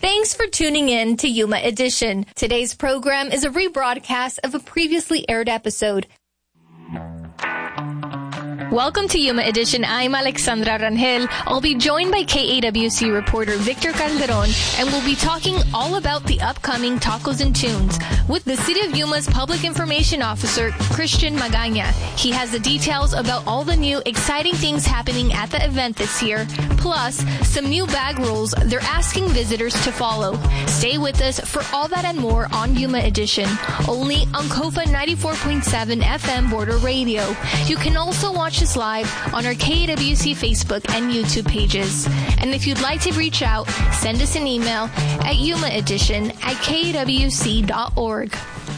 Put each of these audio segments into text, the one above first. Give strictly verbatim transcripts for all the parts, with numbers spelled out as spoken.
Thanks for tuning in to Yuma Edition. Today's program is a rebroadcast of a previously aired episode. Welcome to Yuma Edition. I'm Alexandra Rangel. I'll be joined by K A W C reporter Victor Calderon, and we'll be talking all about the upcoming Tacos and Tunes with the City of Yuma's Public Information Officer, Christian Magaña. He has the details about all the new exciting things happening at the event this year, plus some new bag rules they're asking visitors to follow. Stay with us for all that and more on Yuma Edition, only on Kofa ninety-four point seven F M Border Radio. You can also watch us live on our K A W C Facebook and YouTube pages. And if you'd like to reach out, send us an email at yuma edition at k a w c dot org.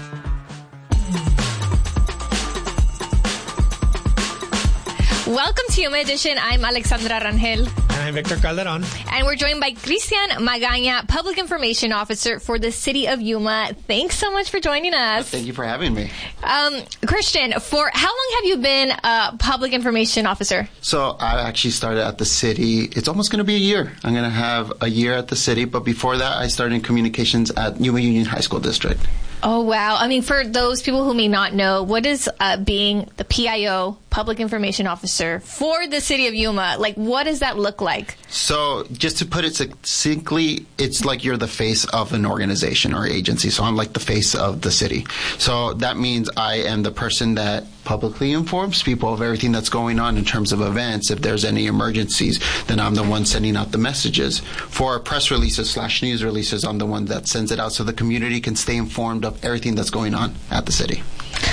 Welcome to Yuma Edition. I'm Alexandra Rangel. And I'm Victor Calderon. And we're joined by Christian Magaña, Public Information Officer for the City of Yuma. Thanks so much for joining us. Thank you for having me. Um, Christian, for how long have you been a Public Information Officer? So I actually started at the city. It's almost going to be a year. I'm going to have a year at the city. But before that, I started in communications at Yuma Union High School District. Oh, wow. I mean, for those people who may not know, what is uh, being the P I O, Public Information Officer, for the City of Yuma? Like, what does that look like? So just to put it succinctly, it's like you're the face of an organization or agency. So I'm like the face of the city. So that means I am the person that publicly informs people of everything that's going on in terms of events. If there's any emergencies, then I'm the one sending out the messages. For press releases slash news releases, I'm the one that sends it out so the community can stay informed of everything that's going on at the city.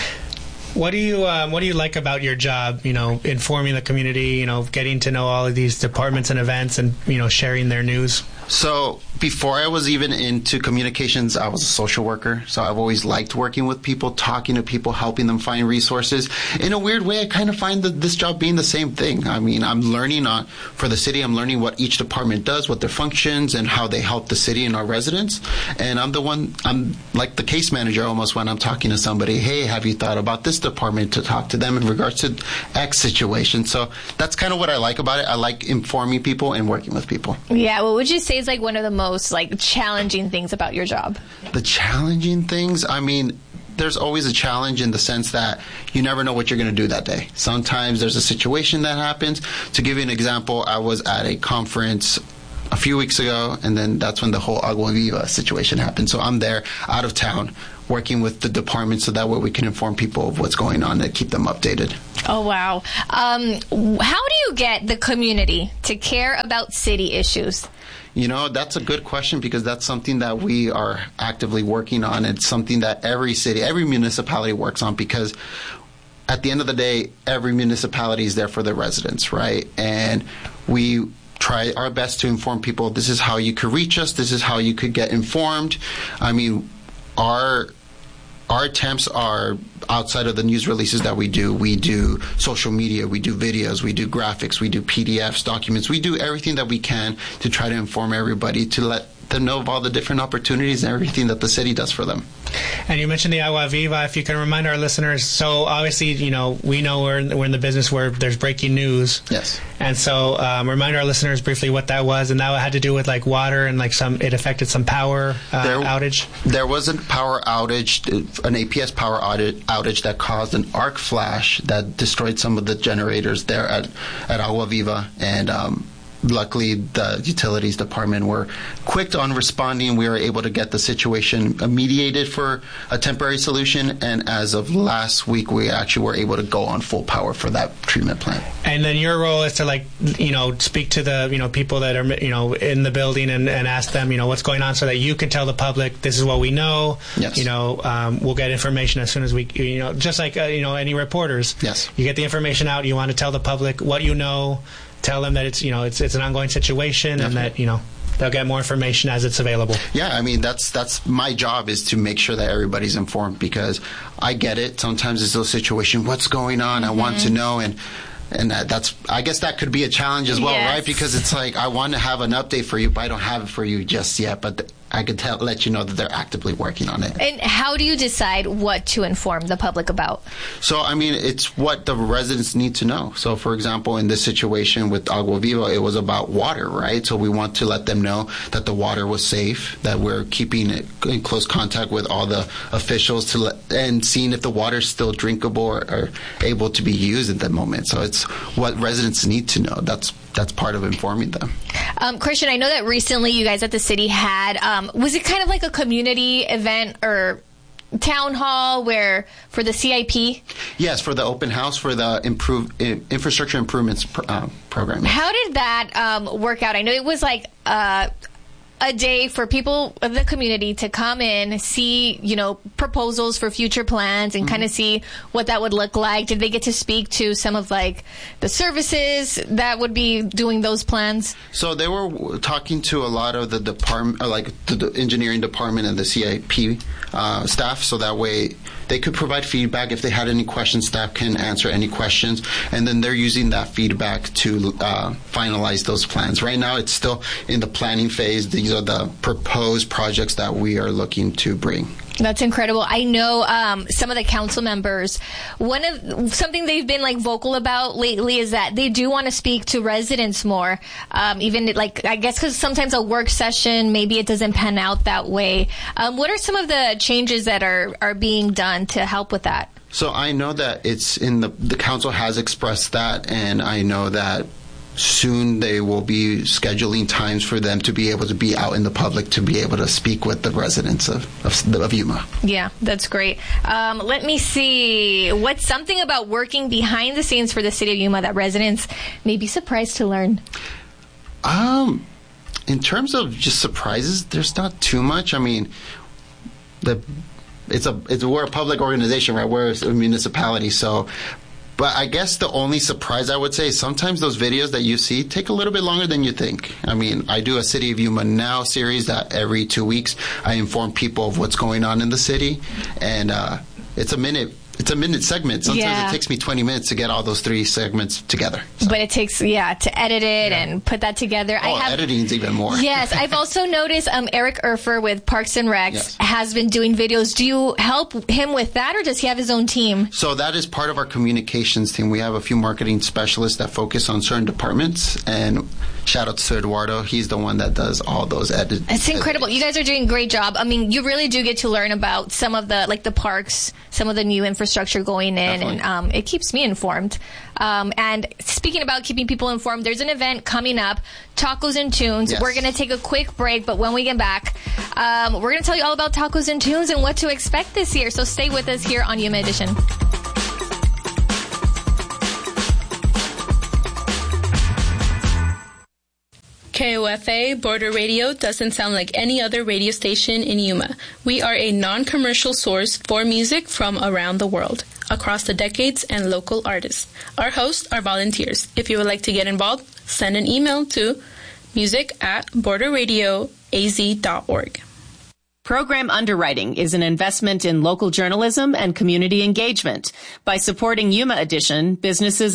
What do you um, what do you like about your job? You know, informing the community. You know, getting to know all of these departments and events, and you know, sharing their news. So before I was even into communications, I was a social worker. So I've always liked working with people, talking to people, helping them find resources. In a weird way, I kind of find that this job being the same thing. I mean, I'm learning on, for the city, I'm learning what each department does, what their functions, and how they help the city and our residents. And I'm the one, I'm like the case manager almost when I'm talking to somebody. Hey, have you thought about this department, to talk to them in regards to X situation? So that's kind of what I like about it. I like informing people and working with people. Yeah, what would you say is like one of the most like challenging things about your job? The challenging things, I mean, there's always a challenge in the sense that you never know what you're going to do that day. Sometimes there's a situation that happens. To give you an example, I was at a conference a few weeks ago, and then that's when the whole Agua Viva situation happened. So I'm there out of town working with the department so that way we can inform people of what's going on and keep them updated. Oh, wow. Um, how do you get the community to care about city issues? You know, that's a good question because that's something that we are actively working on. It's something that every city, every municipality works on because at the end of the day, every municipality is there for their residents, right? And we try our best to inform people, this is how you could reach us, this is how you could get informed. I mean, our our attempts are outside of the news releases that we do. We do social media, we do videos, we do graphics, we do P D Fs, documents. We do everything that we can to try to inform everybody, to let them know of all the different opportunities and everything that the city does for them. And you mentioned the Agua Viva. If you can remind our listeners, so obviously, you know, we know we're in, we're in the business where there's breaking news. Yes. And so um, remind our listeners briefly what that was, and that had to do with like water and like some, it affected some power uh, there, outage. There was a power outage, an A P S power outage, outage that caused an arc flash that destroyed some of the generators there at, at Agua Viva. And um, luckily, the utilities department were quick on responding. We were able to get the situation mediated for a temporary solution. And as of last week, we actually were able to go on full power for that treatment plant. And then your role is to, like, you know, speak to the, you know, people that are, you know, in the building and, and ask them, you know, what's going on so that you can tell the public, this is what we know. Yes. You know, um, we'll get information as soon as we, you know, just like, uh, you know, any reporters. Yes. You get the information out. You want to tell the public what you know. Tell them that it's, you know, it's it's an ongoing situation. Definitely. And that, you know, they'll get more information as it's available. Yeah, I mean, that's that's my job, is to make sure that everybody's informed, because I get it. Sometimes it's those situations, what's going on? Mm-hmm. I want to know. And and that, that's, I guess that could be a challenge as well, yes. right? Because it's like, I want to have an update for you, but I don't have it for you just yet. But the, I could tell, let you know that they're actively working on it. And how do you decide what to inform the public about? So, I mean, it's what the residents need to know. So, for example, in this situation with Agua Viva, it was about water, right? So we want to let them know that the water was safe, that we're keeping it in close contact with all the officials to let, and seeing if the water is still drinkable or, or able to be used at that moment. So it's what residents need to know. That's that's part of informing them. Um, Christian, I know that recently you guys at the city had, um, was it kind of like a community event or town hall where for the C I P? Yes, for the open house for the improve, infrastructure improvements uh, program. How did that um, work out? I know it was like uh, a day for people of the community to come in, see, you know, proposals for future plans and mm-hmm. kind of see what that would look like. Did they get to speak to some of like the services that would be doing those plans? So they were talking to a lot of the department, like the engineering department and the C I P uh, staff, so that way they could provide feedback. If they had any questions, staff can answer any questions, and then they're using that feedback to uh, finalize those plans. Right now, it's still in the planning phase. These are the proposed projects that we are looking to bring. That's incredible. I know um, some of the council members, one of something they've been like vocal about lately is that they do want to speak to residents more. Um, even like, I guess because sometimes a work session, maybe it doesn't pan out that way. Um, what are some of the changes that are, are being done to help with that? So I know that it's in the, the council has expressed that, and I know that soon they will be scheduling times for them to be able to be out in the public to be able to speak with the residents of, of, of Yuma. Yeah, that's great. Um, let me see. What's something about working behind the scenes for the city of Yuma that residents may be surprised to learn? Um, in terms of just surprises, there's not too much. I mean, the it's a it's we're a public organization, right? We're a municipality, so. But I guess the only surprise I would say is sometimes those videos that you see take a little bit longer than you think. I mean, I do a City of Yuma Now series that every two weeks I inform people of what's going on in the city. And uh, it's a minute. It's a minute segment. Sometimes yeah. it takes me twenty minutes to get all those three segments together. So. But it takes, yeah, to edit it yeah. and put that together. Oh, I have, editing's even more. Yes. I've also noticed um, Eric Urfer with Parks and Recs yes. has been doing videos. Do you help him with that, or does he have his own team? So that is part of our communications team. We have a few marketing specialists that focus on certain departments, and shout out to Eduardo. He's the one that does all those edits. It's incredible. You guys are doing a great job. I mean, you really do get to learn about some of the, like the parks, some of the new infrastructure going in, Definitely. and um, it keeps me informed. Um, and speaking about keeping people informed, there's an event coming up, Tacos and Tunes. Yes. We're going to take a quick break, but when we get back, um, we're going to tell you all about Tacos and Tunes and what to expect this year. So stay with us here on Yuma Edition. K O F A Border Radio doesn't sound like any other radio station in Yuma. We are a non-commercial source for music from around the world, across the decades and local artists. Our hosts are volunteers. If you would like to get involved, send an email to music at border radio a z dot org. Program Underwriting is an investment in local journalism and community engagement. By supporting Yuma Edition, businesses